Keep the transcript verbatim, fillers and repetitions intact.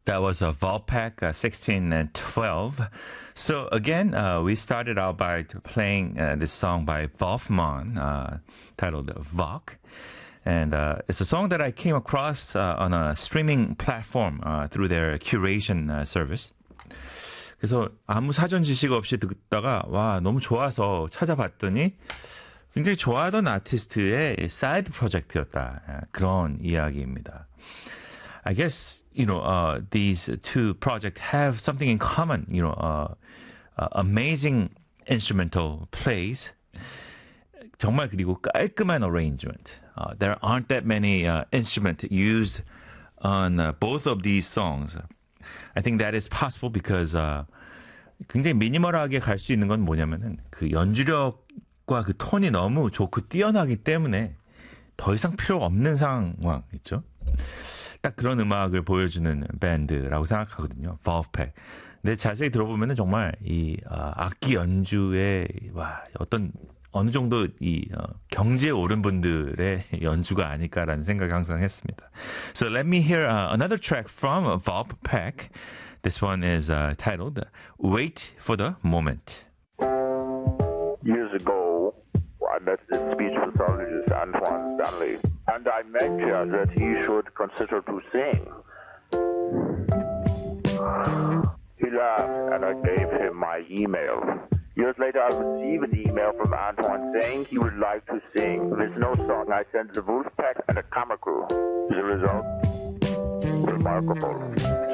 That was a Volpac uh, sixteen and twelve. So again, uh, we started out by playing uh, this song by Wolfman uh, titled Vok. And uh, it's a song that I came across uh, on a streaming platform uh, through their curation uh, service. 그래서 아무 사전 지식 없이 듣다가 와 너무 좋아서 찾아봤더니 굉장히 좋아하던 아티스트의 사이드 프로젝트였다. 그런 이야기입니다. I guess, you know, uh, these two projects have something in common, you know, uh, uh, amazing instrumental plays. 정말 그리고 깔끔한 arrangement. Uh, there aren't that many uh, instruments used on uh, both of these songs. I think that is possible because uh, 굉장히 미니멀하게 갈 수 있는 건 뭐냐면은 그 연주력과 그 톤이 너무 좋고 뛰어나기 때문에 더 이상 필요 없는 상황 있죠. 딱 그런 음악을 보여주는 밴드라고 생각하거든요. Wolfpack. 근데 자세히 들어보면은 정말 이 어, 악기 연주에 와 어떤 어느 정도 이 어, 경지에 오른 분들의 연주가 아닐까라는 생각을 항상 했습니다. So let me hear uh, another track from Wolfpack. This one is uh, titled "Wait for the Moment." Years ago, I met this speech pathologist Antoine Stanley, and I mentioned that he should consider to sing. He laughed, and I gave him my email. Years later, I received an email from Antoine saying he would like to sing. With no song, I sent the Wolfpack and a camera crew. The result? Remarkable.